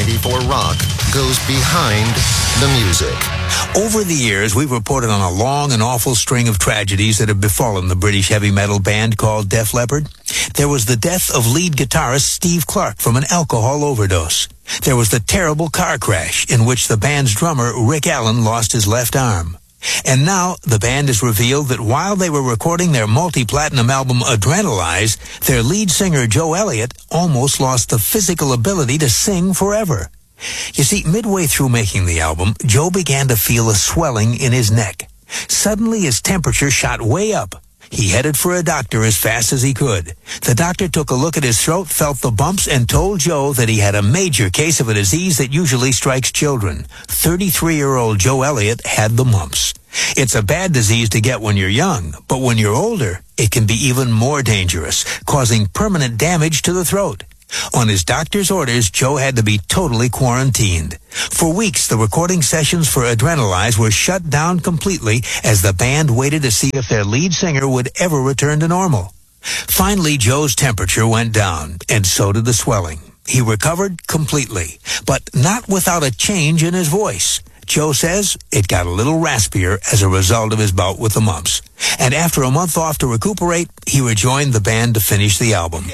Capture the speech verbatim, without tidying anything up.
ninety-four Rock goes behind the music. Over the years, we've reported on a long and awful string of tragedies that have befallen the British heavy metal band called Def Leppard. There was the death of lead guitarist Steve Clark from an alcohol overdose. There was the terrible car crash in which the band's drummer, Rick Allen, lost his left arm. And now, the band has revealed that while they were recording their multi-platinum album Adrenalize, their lead singer Joe Elliott almost lost the physical ability to sing forever. You see, midway through making the album, Joe began to feel a swelling in his neck. Suddenly, his temperature shot way up. He headed for a doctor as fast as he could. The doctor took a look at his throat, felt the bumps, and told Joe that he had a major case of a disease that usually strikes children. thirty-three-year-old Joe Elliott had the mumps. It's a bad disease to get when you're young, but when you're older, it can be even more dangerous, causing permanent damage to the throat. On his doctor's orders, Joe had to be totally quarantined. For weeks, the recording sessions for Adrenalize were shut down completely as the band waited to see if their lead singer would ever return to normal. Finally, Joe's temperature went down, and so did the swelling. He recovered completely, but not without a change in his voice. Joe says it got a little raspier as a result of his bout with the mumps. And after a month off to recuperate, he rejoined the band to finish the album.